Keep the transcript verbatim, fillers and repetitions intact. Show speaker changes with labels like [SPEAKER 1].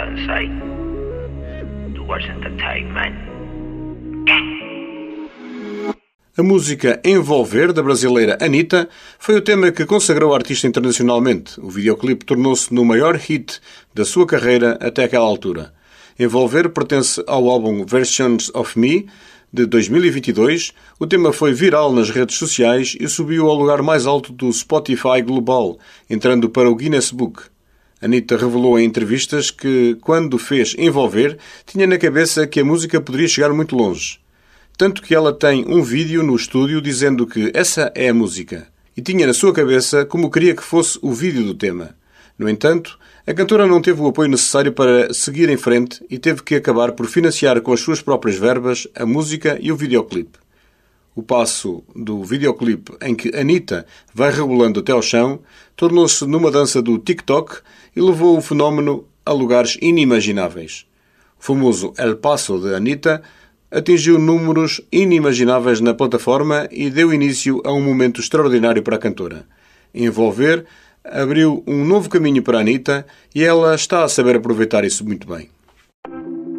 [SPEAKER 1] sensei. Towards entertainment.
[SPEAKER 2] A música Envolver, da brasileira Anitta, foi o tema que consagrou a artista internacionalmente. O videoclipe tornou-se no maior hit da sua carreira até aquela altura. Envolver pertence ao álbum Versions of Me, de dois mil e vinte e dois. O tema foi viral nas redes sociais e subiu ao lugar mais alto do Spotify Global, entrando para o Guinness Book. Anitta revelou em entrevistas que, quando fez Envolver, tinha na cabeça que a música poderia chegar muito longe. Tanto que ela tem um vídeo no estúdio dizendo que essa é a música. E tinha na sua cabeça como queria que fosse o vídeo do tema. No entanto, a cantora não teve o apoio necessário para seguir em frente e teve que acabar por financiar com as suas próprias verbas a música e o videoclipe. O passo do videoclipe em que Anitta vai rebolando até ao chão tornou-se numa dança do TikTok e levou o fenómeno a lugares inimagináveis. O famoso El Paso de Anitta atingiu números inimagináveis na plataforma e deu início a um momento extraordinário para a cantora. Envolver abriu um novo caminho para a Anitta e ela está a saber aproveitar isso muito bem.